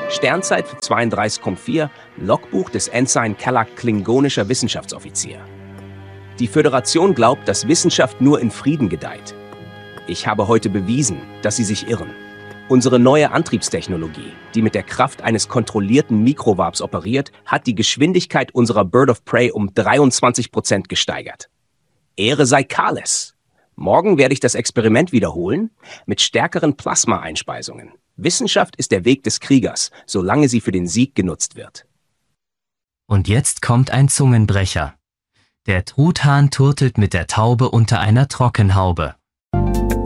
Sternzeit 32,4, Logbuch des Ensign Kellagg klingonischer Wissenschaftsoffizier. Die Föderation glaubt, dass Wissenschaft nur in Frieden gedeiht. Ich habe heute bewiesen, dass sie sich irren. Unsere neue Antriebstechnologie, die mit der Kraft eines kontrollierten Mikrowarps operiert, hat die Geschwindigkeit unserer Bird of Prey um 23% gesteigert. Ehre sei Kales! Morgen werde ich das Experiment wiederholen, mit stärkeren Plasma-Einspeisungen. Wissenschaft ist der Weg des Kriegers, solange sie für den Sieg genutzt wird. Und jetzt kommt ein Zungenbrecher. Der Truthahn turtelt mit der Taube unter einer Trockenhaube.